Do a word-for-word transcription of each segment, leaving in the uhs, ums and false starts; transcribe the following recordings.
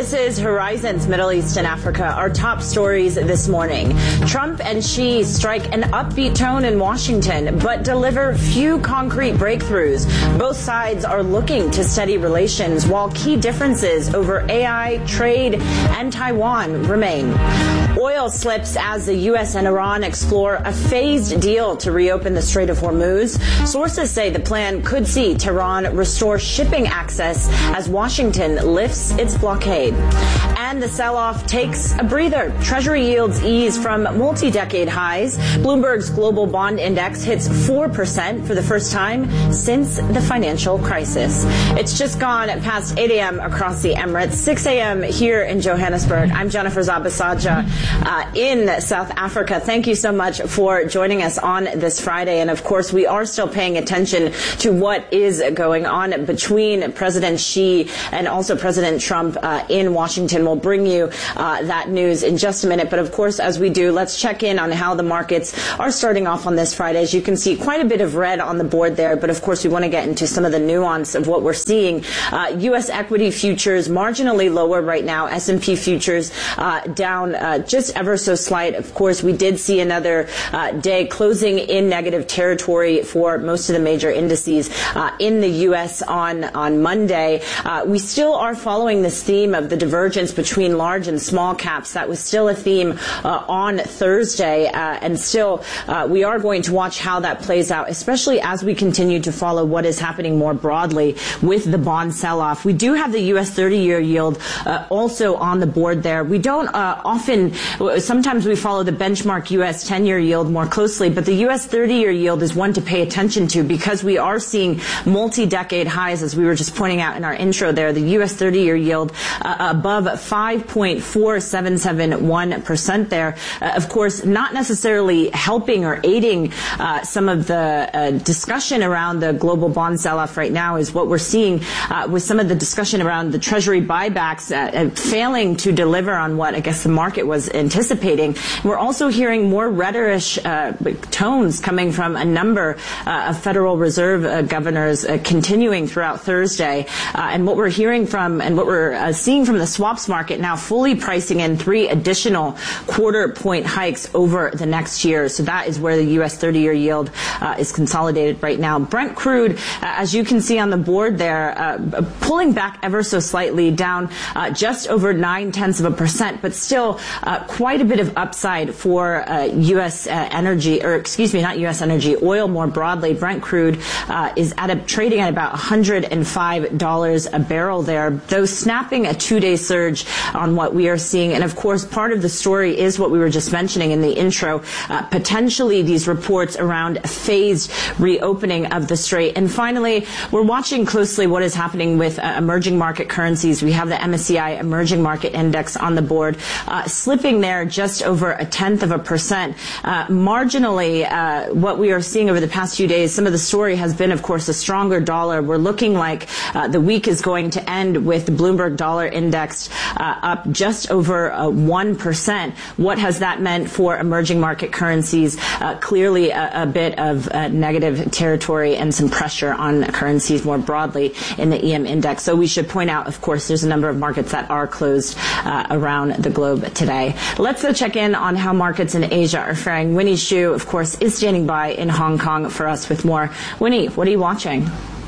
This is Horizons Middle East and Africa, our top stories this morning. Trump and Xi strike an upbeat tone in Washington, but deliver few concrete breakthroughs. Both sides are looking to steady relations, while key differences over A I, trade, and Taiwan remain. Oil slips as the U S and Iran explore a phased deal to reopen the Strait of Hormuz. Sources say the plan could see Tehran restore shipping access as Washington lifts its blockade. And the sell-off takes a breather. Treasury yields ease from multi-decade highs. Bloomberg's global bond index hits four percent for the first time since the financial crisis. It's just gone past eight a.m. across the Emirates, six a.m. here in Johannesburg. I'm Jennifer Zabasaja uh, in South Africa. Thank you so much for joining us on this Friday. And of course, we are still paying attention to what is going on between President Xi and also President Trump uh, in Washington. We'll bring you uh, that news in just a minute. But of course, as we do, let's check in on how the markets are starting off on this Friday. As you can see, quite a bit of red on the board there. But of course, we want to get into some of the nuance of what we're seeing. Uh, U S equity futures marginally lower right now. S and P futures uh, down uh, just ever so slight. Of course, we did see another uh, day closing in negative territory for most of the major indices uh, in the U S on, on Monday. Uh, we still are following this theme of the divergence between large and small caps. That was still a theme uh, on Thursday, uh, and still uh, we are going to watch how that plays out, especially as we continue to follow what is happening more broadly with the bond sell-off. We do have the U S thirty-year yield uh, also on the board there. We don't uh, often, sometimes we follow the benchmark U S ten-year yield more closely, but the U S thirty-year yield is one to pay attention to because we are seeing multi-decade highs, as we were just pointing out in our intro there. The U S thirty-year yield uh, above five point four seven seven one percent there. Uh, of course, not necessarily helping or aiding uh, some of the uh, discussion around the global bond sell-off right now is what we're seeing uh, with some of the discussion around the Treasury buybacks uh, failing to deliver on what I guess the market was anticipating. We're also hearing more reddish uh, tones coming from a number uh, of Federal Reserve uh, governors uh, continuing throughout Thursday. Uh, and what we're hearing from and what we're uh, seeing from the swaps market now fully pricing in three additional quarter point hikes over the next year. So that is where the U S thirty-year yield uh, is consolidated right now. Brent crude, uh, as you can see on the board there, uh, pulling back ever so slightly, down uh, just over nine tenths of a percent, but still uh, quite a bit of upside for uh, U S uh, energy, or excuse me, not U S energy, oil more broadly. Brent crude uh, is at a, trading at about one hundred five dollars a barrel there, though snapping a two-day surge on what we are seeing. And of course, part of the story is what we were just mentioning in the intro, uh, potentially these reports around a phased reopening of the strait. And finally, we're watching closely what is happening with uh, emerging market currencies. We have the M S C I Emerging Market Index on the board, uh, slipping there just over a tenth of a percent. Uh, marginally, uh, what we are seeing over the past few days, some of the story has been, of course, a stronger dollar. We're looking like uh, the week is going to end with the Bloomberg Dollar Index uh, up just over uh, one percent. What has that meant for emerging market currencies? Uh, clearly a, a bit of uh, negative territory and some pressure on currencies more broadly in the E M index. So we should point out, of course, there's a number of markets that are closed uh, around the globe today. Let's go check in on how markets in Asia are faring. Winnie Xu, of course, is standing by in Hong Kong for us with more. Winnie, what are you watching?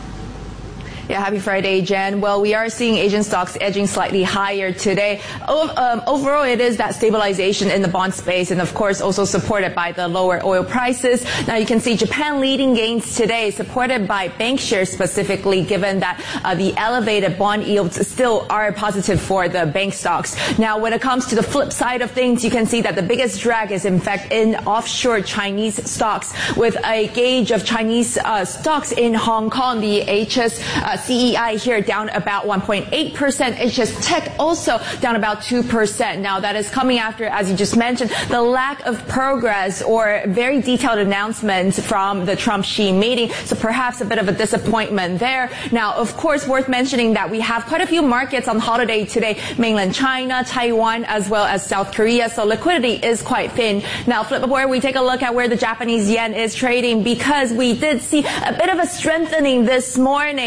Yeah, happy Friday, Jen. Well, we are seeing Asian stocks edging slightly higher today. O- um, overall, it is that stabilization in the bond space, and of course also supported by the lower oil prices. Now you can see Japan leading gains today, supported by bank shares specifically, given that uh, the elevated bond yields still are positive for the bank stocks. Now, when it comes to the flip side of things, you can see that the biggest drag is in fact in offshore Chinese stocks, with a gauge of Chinese uh, stocks in Hong Kong, the H S uh, C E I here down about one point eight percent. H S Tech also down about two percent. Now that is coming after, as you just mentioned, the lack of progress or very detailed announcements from the Trump-Xi meeting. So perhaps a bit of a disappointment there. Now, of course, worth mentioning that we have quite a few markets on holiday today, mainland China, Taiwan, as well as South Korea. So liquidity is quite thin. Now, flip over, we take a look at where the Japanese yen is trading, because we did see a bit of a strengthening this morning. Um,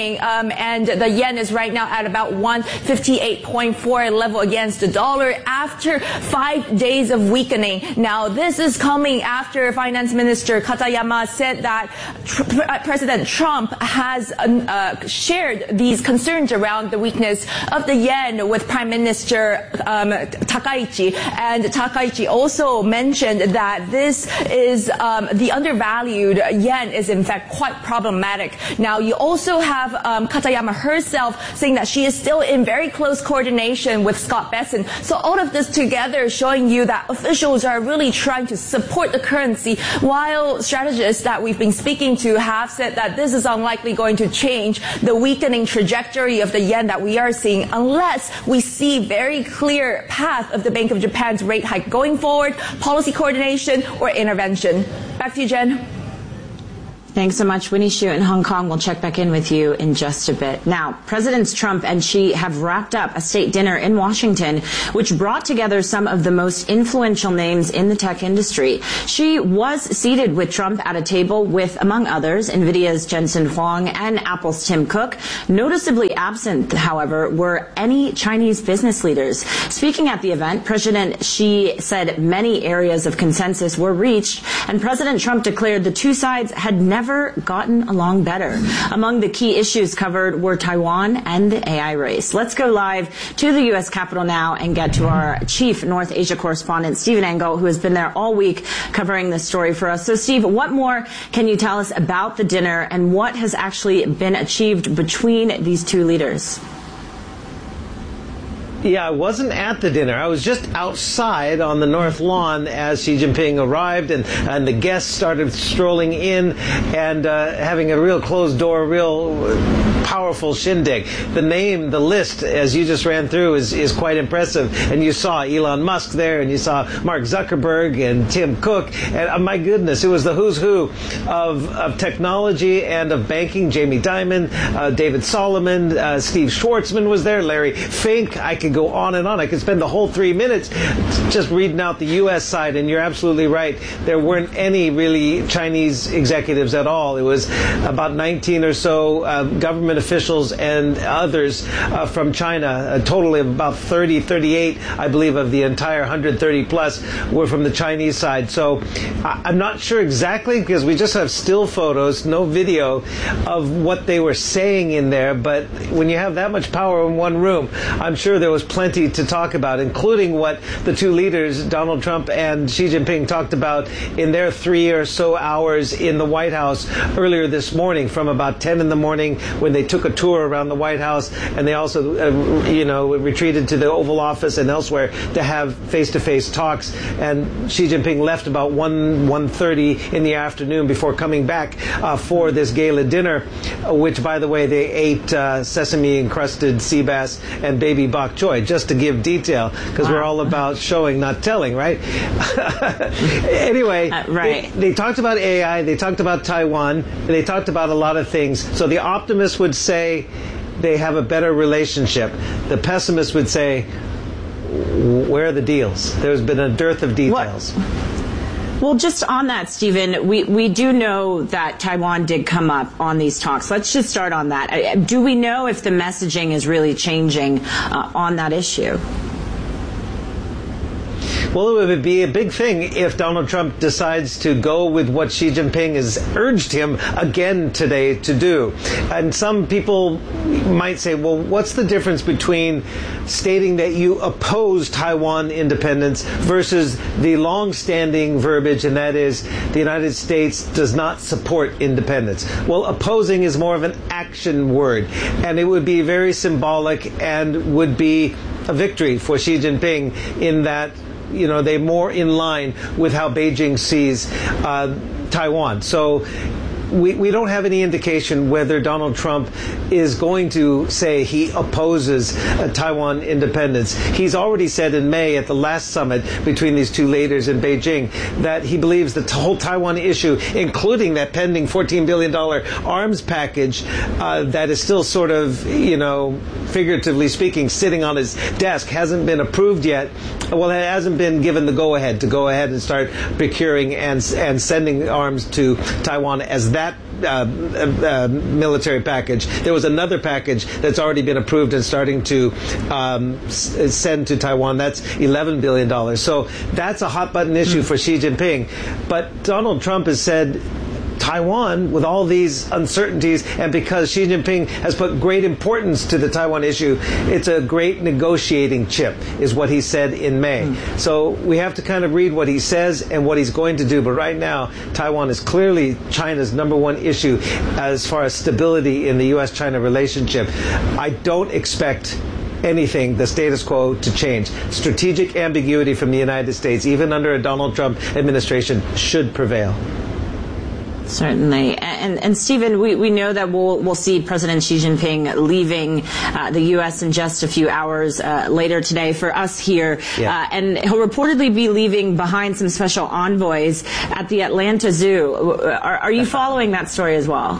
um, and the yen is right now at about one fifty-eight point four level against the dollar after five days of weakening. Now, this is coming after Finance Minister Katayama said that tr- President Trump has uh, shared these concerns around the weakness of the yen with Prime Minister um, Takaichi. And Takaichi also mentioned that this is um, the undervalued yen is in fact quite problematic. Now, you also have um, Katayama herself saying that she is still in very close coordination with Scott Bessent. So all of this together showing you that officials are really trying to support the currency, while strategists that we've been speaking to have said that this is unlikely going to change the weakening trajectory of the yen that we are seeing unless we see very clear path of the Bank of Japan's rate hike going forward, policy coordination or intervention. Back to you, Jen. Thanks so much, Winnie Xu in Hong Kong. We'll check back in with you in just a bit. Now, Presidents Trump and Xi have wrapped up a state dinner in Washington, which brought together some of the most influential names in the tech industry. Xi was seated with Trump at a table with, among others, NVIDIA's Jensen Huang and Apple's Tim Cook. Noticeably absent, however, were any Chinese business leaders. Speaking at the event, President Xi said many areas of consensus were reached, and President Trump declared the two sides had never gotten along better. Among the key issues covered were Taiwan and the A I race. Let's go live to the U S Capitol now and get to our chief North Asia correspondent, Stephen Engel, who has been there all week covering this story for us. So, Steve, what more can you tell us about the dinner and what has actually been achieved between these two leaders? Yeah, I wasn't at the dinner. I was just outside on the North Lawn as Xi Jinping arrived and, and the guests started strolling in and uh, having a real closed-door, real powerful shindig. The name, the list, as you just ran through, is, is quite impressive. And you saw Elon Musk there, and you saw Mark Zuckerberg and Tim Cook. And uh, my goodness, it was the who's who of, of technology and of banking. Jamie Dimon, uh, David Solomon, uh, Steve Schwartzman was there, Larry Fink. I could go on and on. I could spend the whole three minutes just reading out the U S side, and you're absolutely right. There weren't any really Chinese executives at all. It was about nineteen or so uh, government officials and others uh, from China. A total of about thirty, thirty-eight, I believe, of the entire one hundred thirty plus were from the Chinese side. So I- I'm not sure exactly, because we just have still photos, no video of what they were saying in there. But when you have that much power in one room, I'm sure there was plenty to talk about, including what the two leaders, Donald Trump and Xi Jinping, talked about in their three or so hours in the White House earlier this morning, from about ten in the morning when they took a tour around the White House, and they also, uh, you know, retreated to the Oval Office and elsewhere to have face-to-face talks. And Xi Jinping left about one, one thirty in the afternoon before coming back uh, for this gala dinner, which, by the way, they ate uh, sesame-encrusted sea bass and baby bok choy, just to give detail, because wow. We're all about showing, not telling, right? Anyway, uh, right. They, they talked about A I, they talked about Taiwan, they talked about a lot of things. So the optimist would say they have a better relationship. The pessimist would say, where are the deals? There's been a dearth of details. What? Well, just on that, Stephen, we, we do know that Taiwan did come up on these talks. Let's just start on that. Do we know if the messaging is really changing uh, on that issue? Well, it would be a big thing if Donald Trump decides to go with what Xi Jinping has urged him again today to do. And some people might say, well, what's the difference between stating that you oppose Taiwan independence versus the long-standing verbiage, and that is the United States does not support independence? Well, opposing is more of an action word, and it would be very symbolic and would be a victory for Xi Jinping in that, you know, they're more in line with how Beijing sees uh, Taiwan. So we, we don't have any indication whether Donald Trump is going to say he opposes uh, Taiwan independence. He's already said in May at the last summit between these two leaders in Beijing that he believes the whole Taiwan issue, including that pending fourteen billion dollars arms package uh, that is still sort of, you know, figuratively speaking, sitting on his desk, hasn't been approved yet. Well, it hasn't been given the go-ahead to go ahead and start procuring and and sending arms to Taiwan as that uh, uh, military package. There was another package that's already been approved and starting to um, s- send to Taiwan. That's eleven billion dollars. So that's a hot button issue mm. for Xi Jinping. But Donald Trump has said Taiwan, with all these uncertainties, and because Xi Jinping has put great importance to the Taiwan issue, it's a great negotiating chip, is what he said in May. Mm. So we have to kind of read what he says and what he's going to do. But right now, Taiwan is clearly China's number one issue as far as stability in the U S China relationship. I don't expect anything, the status quo, to change. Strategic ambiguity from the United States, even under a Donald Trump administration, should prevail. Certainly. And, and Stephen, we, we know that we'll, we'll see President Xi Jinping leaving uh, the U S in just a few hours uh, later today for us here. Yeah. Uh, and he'll reportedly be leaving behind some special envoys at the Atlanta Zoo. Are, are you following that story as well?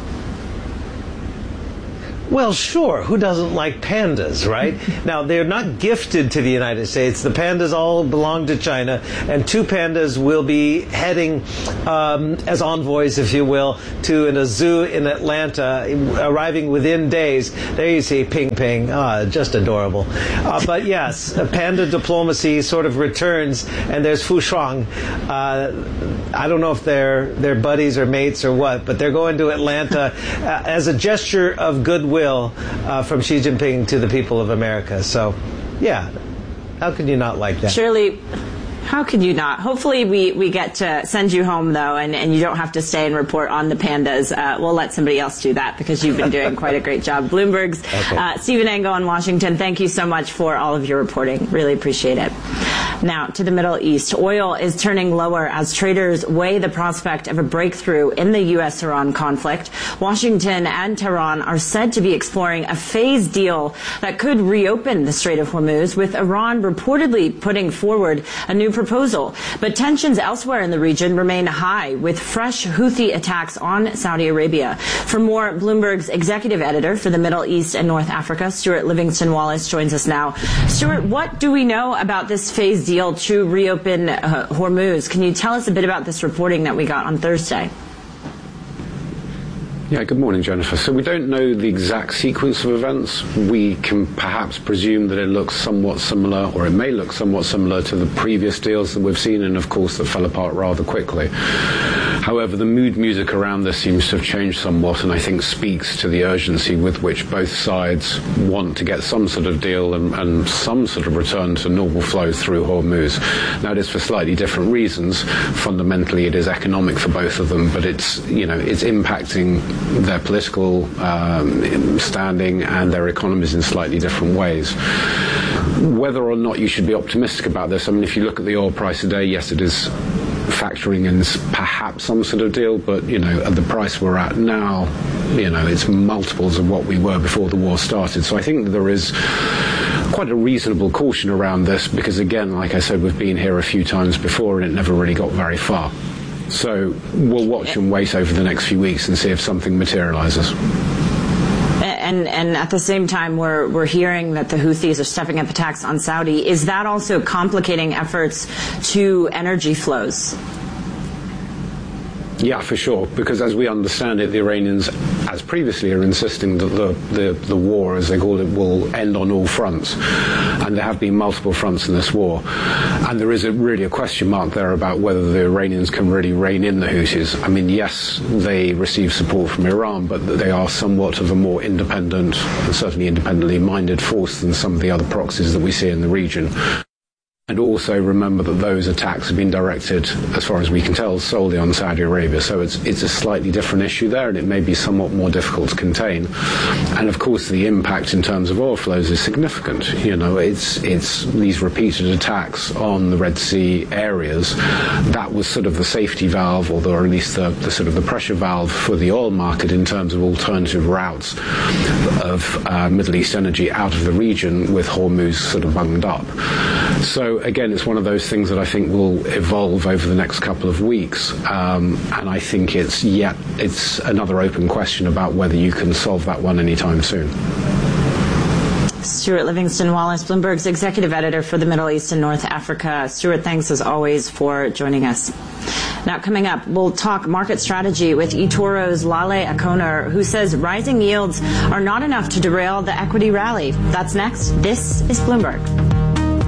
Well, sure. Who doesn't like pandas, right? Now, they're not gifted to the United States. The pandas all belong to China, and two pandas will be heading um, as envoys, if you will, to an, a zoo in Atlanta, arriving within days. There you see Ping Ping. Ah, just adorable. Uh, but yes, panda diplomacy sort of returns, and there's Fu Shuang. Uh, I don't know if they're, they're buddies or mates or what, but they're going to Atlanta uh, as a gesture of goodwill. Will uh, from Xi Jinping to the people of America. So, yeah, how can you not like that? Surely, how could you not? Hopefully we, we get to send you home, though, and, and you don't have to stay and report on the pandas. Uh, we'll let somebody else do that because you've been doing quite a great job. Bloomberg's okay. uh, Stephen Engel in Washington, thank you so much for all of your reporting. Really appreciate it. Now, to the Middle East. Oil is turning lower as traders weigh the prospect of a breakthrough in the U S Iran conflict. Washington and Tehran are said to be exploring a phased deal that could reopen the Strait of Hormuz, with Iran reportedly putting forward a new proposal. But tensions elsewhere in the region remain high, with fresh Houthi attacks on Saudi Arabia. For more, Bloomberg's executive editor for the Middle East and North Africa, Stuart Livingston Wallace, joins us now. Stuart, what do we know about this phased deal to reopen uh, Hormuz? Can you tell us a bit about this reporting that we got on Thursday? Yeah, good morning, Jennifer. So we don't know the exact sequence of events. We can perhaps presume that it looks somewhat similar, or it may look somewhat similar to the previous deals that we've seen, and of course that fell apart rather quickly. However, the mood music around this seems to have changed somewhat, and I think speaks to the urgency with which both sides want to get some sort of deal and, and some sort of return to normal flow through Hormuz. Now, it is for slightly different reasons. Fundamentally, it is economic for both of them, but it's, you know, it's impacting their political um, standing and their economies in slightly different ways. Whether or not you should be optimistic about this, I mean, if you look at the oil price today, yes, it is factoring in perhaps some sort of deal, but, you know, at the price we're at now, you know, it's multiples of what we were before the war started. So I think that there is quite a reasonable caution around this because, again, like I said, we've been here a few times before and it never really got very far. So we'll watch and wait over the next few weeks and see if something materializes. And, and at the same time, we're, we're hearing that the Houthis are stepping up attacks on Saudi. Is that also complicating efforts to energy flows? Yeah, for sure, because as we understand it, the Iranians, as previously, are insisting that the, the, the war, as they call it, will end on all fronts. And there have been multiple fronts in this war. And there is a, really a question mark there about whether the Iranians can really rein in the Houthis. I mean, yes, they receive support from Iran, but they are somewhat of a more independent, certainly independently minded force than some of the other proxies that we see in the region. And also remember that those attacks have been directed, as far as we can tell, solely on Saudi Arabia. So it's it's a slightly different issue there, and it may be somewhat more difficult to contain. And of course, the impact in terms of oil flows is significant. You know, it's it's these repeated attacks on the Red Sea areas. That was sort of the safety valve, or, the, or at least the, the sort of the pressure valve for the oil market in terms of alternative routes of uh, Middle East energy out of the region, with Hormuz sort of bunged up. So again, it's one of those things that I think will evolve over the next couple of weeks, um, and I think it's yet it's another open question about whether you can solve that one anytime soon. Stuart Livingston Wallace, Bloomberg's executive editor for the Middle East and North Africa. Stuart, thanks as always for joining us. Now, coming up, we'll talk market strategy with eToro's Lale Akoner, who says rising yields are not enough to derail the equity rally. That's next. This is Bloomberg.